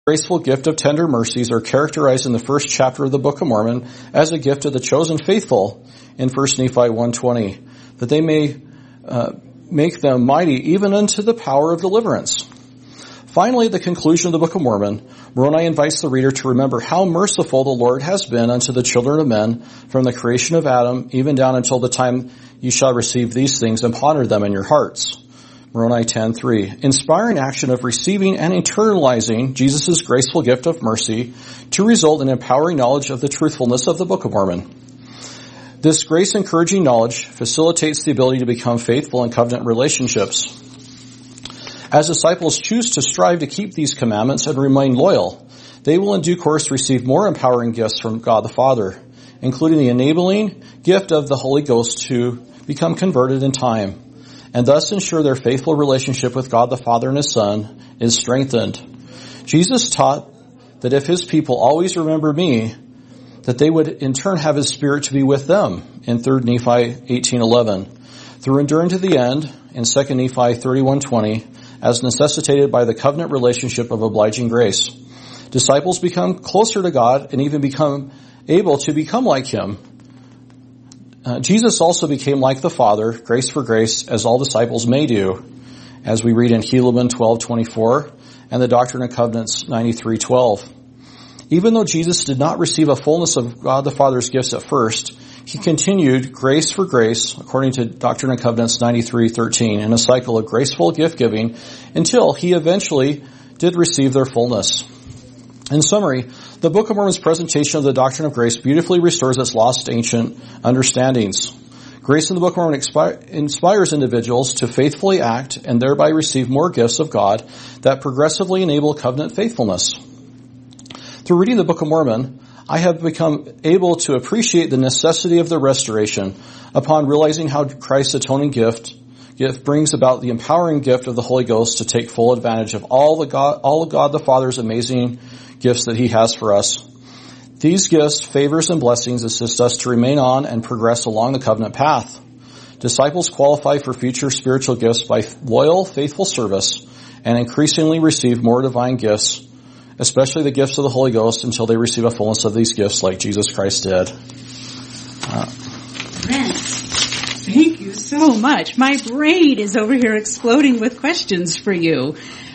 graceful gift of tender mercies are characterized in the first chapter of the Book of Mormon as a gift of the chosen faithful in 1 Nephi 1:20, that they may make them mighty even unto the power of deliverance. Finally, at the conclusion of the Book of Mormon, Moroni invites the reader to remember how merciful the Lord has been unto the children of men from the creation of Adam even down until the time you shall receive these things and ponder them in your hearts. Moroni 10:3. Inspiring action of receiving and internalizing Jesus' graceful gift of mercy to result in empowering knowledge of the truthfulness of the Book of Mormon. This grace-encouraging knowledge facilitates the ability to become faithful in covenant relationships. As disciples choose to strive to keep these commandments and remain loyal, they will in due course receive more empowering gifts from God the Father, including the enabling gift of the Holy Ghost to become converted in time, and thus ensure their faithful relationship with God the Father and His Son is strengthened. Jesus taught that if His people always remember me, that they would in turn have His Spirit to be with them in 3 Nephi 18:11. Through enduring to the end in 2 Nephi 31:20, as necessitated by the covenant relationship of obliging grace, disciples become closer to God and even become able to become like Him. Jesus also became like the Father, grace for grace, as all disciples may do, as we read in Helaman 12:24 and the Doctrine and Covenants 93:12. Even though Jesus did not receive a fullness of God the Father's gifts at first, He continued grace for grace, according to Doctrine and Covenants 93:13, in a cycle of graceful gift-giving until He eventually did receive their fullness. In summary, the Book of Mormon's presentation of the doctrine of grace beautifully restores its lost ancient understandings. Grace in the Book of Mormon inspires individuals to faithfully act and thereby receive more gifts of God that progressively enable covenant faithfulness. Through reading the Book of Mormon, I have become able to appreciate the necessity of the restoration upon realizing how Christ's atoning gift brings about the empowering gift of the Holy Ghost to take full advantage of all of God the Father's amazing gifts that He has for us. These gifts, favors, and blessings assist us to remain on and progress along the covenant path. Disciples qualify for future spiritual gifts by loyal, faithful service and increasingly receive more divine gifts, especially the gifts of the Holy Ghost, until they receive a fullness of these gifts like Jesus Christ did. Thank you so much. My brain is over here exploding with questions for you.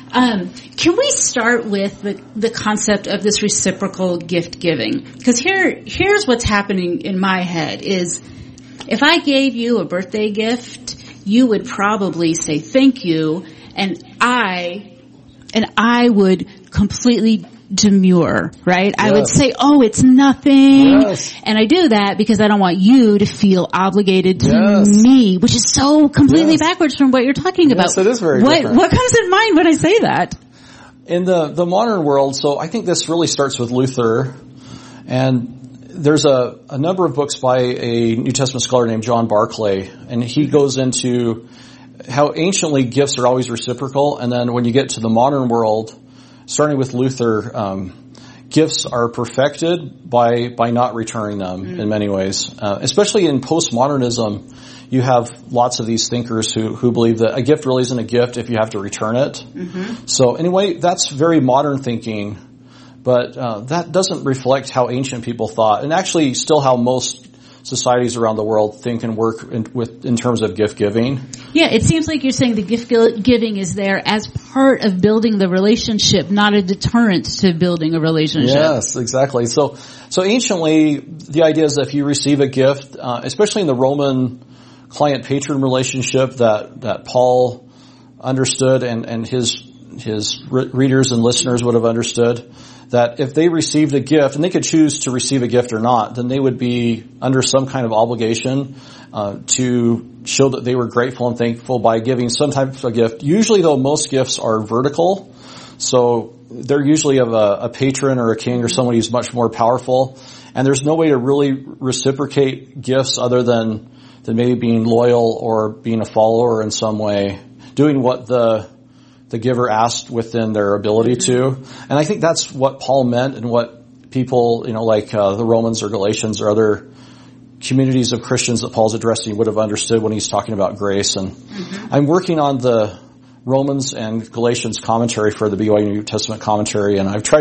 Can we start with the concept of this reciprocal gift giving? Because here's what's happening in my head is, if I gave you a birthday gift, you would probably say thank you, and I would completely demur, right? Yes. I would say, oh, it's nothing. Yes. And I do that because I don't want you to feel obligated to me, which is so completely backwards from what you're talking about. Yes, it is very different. What comes in mind when I say that? In the modern world, so I think this really starts with Luther, and there's a number of books by a New Testament scholar named John Barclay, and he goes into how anciently gifts are always reciprocal, and then when you get to the modern world, starting with Luther, gifts are perfected by not returning them in many ways. Especially in postmodernism, you have lots of these thinkers who believe that a gift really isn't a gift if you have to return it. Mm-hmm. So anyway, that's very modern thinking, but that doesn't reflect how ancient people thought, and actually still how most societies around the world think and work in terms of gift giving. Yeah, it seems like you're saying the gift giving is there as part of building the relationship, not a deterrent to building a relationship. Yes, exactly. So anciently, the idea is that if you receive a gift, especially in the Roman client-patron relationship that Paul understood and his readers and listeners would have understood, that if they received a gift, and they could choose to receive a gift or not, then they would be under some kind of obligation to show that they were grateful and thankful by giving some type of a gift. Usually, though, most gifts are vertical, so they're usually of a patron or a king or somebody who's much more powerful, and there's no way to really reciprocate gifts other than maybe being loyal or being a follower in some way, doing what the giver asked within their ability to. And I think that's what Paul meant and what people, like the Romans or Galatians or other communities of Christians that Paul's addressing would have understood when he's talking about grace. And I'm working on the Romans and Galatians commentary for the BYU New Testament commentary, and I've tried